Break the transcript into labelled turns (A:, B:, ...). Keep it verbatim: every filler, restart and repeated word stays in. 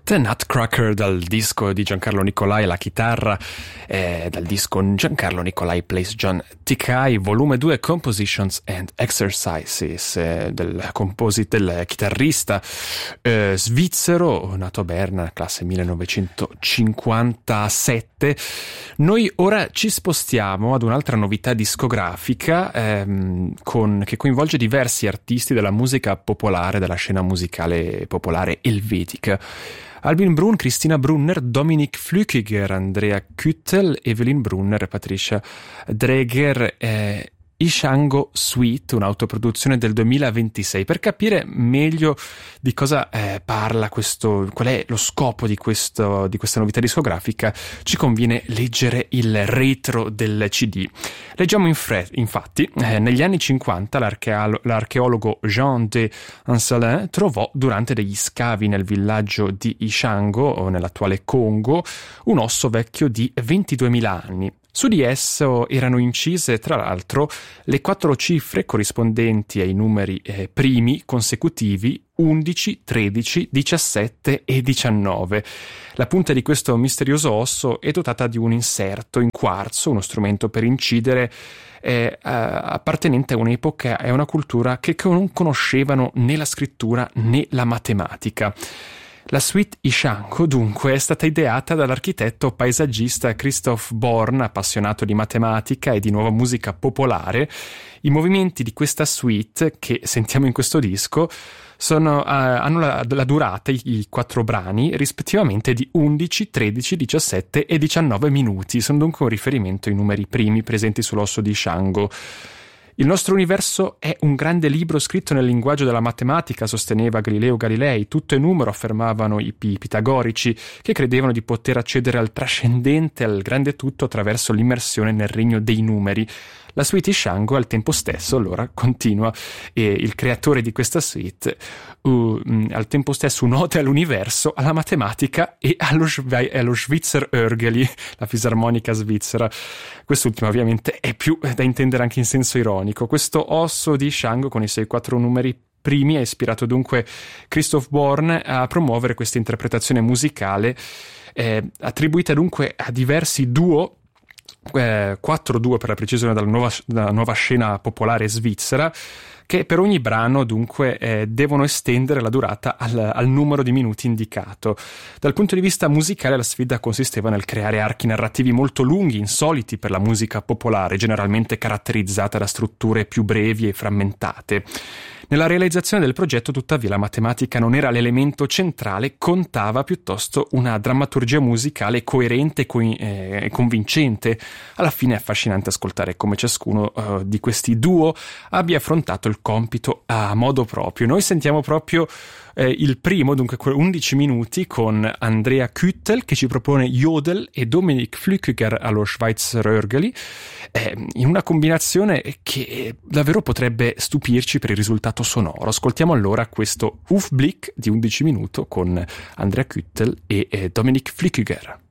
A: The Nutcracker dal disco di Giancarlo Nicolai alla chitarra, eh, dal disco Giancarlo Nicolai Plays John Tikai, volume due Compositions and Exercises, eh, del, composi- del chitarrista eh, svizzero, nato a Berna, classe millenovecentocinquantasette. Noi ora ci spostiamo ad un'altra novità discografica ehm, con, che coinvolge diversi artisti della musica popolare, della scena musicale popolare elvetica. Albin Brun, Christina Brunner, Dominik Flückiger, Andrea Küttel, Evelyn Brunner, Patricia Dreger, eh, Ishango Suite, un'autoproduzione del duemilaventisei. Per capire meglio di cosa eh, parla questo, qual è lo scopo di, questo, di questa novità discografica, ci conviene leggere il retro del C D. Leggiamo in fre- infatti, eh, negli anni cinquanta l'archealo- l'archeologo Jean de Ancelin trovò durante degli scavi nel villaggio di Ishango, o nell'attuale Congo, un osso vecchio di ventiduemila anni. Su di esso erano incise, tra l'altro, le quattro cifre corrispondenti ai numeri eh, primi consecutivi undici, tredici, diciassette e diciannove. La punta di questo misterioso osso è dotata di un inserto in quarzo, uno strumento per incidere eh, appartenente a un'epoca e a una cultura che non conoscevano né la scrittura né la matematica. La suite Ishango, dunque, è stata ideata dall'architetto paesaggista Christoph Born, appassionato di matematica e di nuova musica popolare. I movimenti di questa suite, che sentiamo in questo disco, sono, uh, hanno la, la durata, i, i quattro brani, rispettivamente di undici, tredici, diciassette e diciannove minuti. Sono dunque un riferimento ai numeri primi presenti sull'osso di Ishango. Il nostro universo è un grande libro scritto nel linguaggio della matematica, sosteneva Galileo Galilei. Tutto è numero, affermavano i pitagorici, che credevano di poter accedere al trascendente, al grande tutto, attraverso l'immersione nel regno dei numeri. La suite Ishango al tempo stesso, allora, continua, e il creatore di questa suite, uh, al tempo stesso un'ode all'universo, alla matematica e allo, Schwe- allo Schweizer Örgeli, la fisarmonica svizzera. Quest'ultimo ovviamente è più da intendere anche in senso ironico. Questo osso di Ishango con i suoi quattro numeri primi ha ispirato dunque Christoph Born a promuovere questa interpretazione musicale, eh, attribuita dunque a diversi duo, Eh, quattro duo per la precisione, dalla nuova, dalla nuova scena popolare svizzera, che per ogni brano dunque eh, devono estendere la durata al, al numero di minuti indicato. Dal punto di vista musicale la sfida consisteva nel creare archi narrativi molto lunghi, insoliti per la musica popolare, generalmente caratterizzata da strutture più brevi e frammentate. Nella realizzazione del progetto, tuttavia, la matematica non era l'elemento centrale, contava piuttosto una drammaturgia musicale coerente e co- eh, convincente. Alla fine è affascinante ascoltare come ciascuno uh, di questi duo abbia affrontato il compito a modo proprio. Noi sentiamo proprio eh, il primo, dunque undici minuti, con Andrea Küttel che ci propone Jodel e Dominik Flückiger allo Schweizer Örgeli, eh, in una combinazione che davvero potrebbe stupirci per il risultato sonoro. Ascoltiamo allora questo Hufblick di undici minuti con Andrea Küttel e eh, Dominik Flückiger.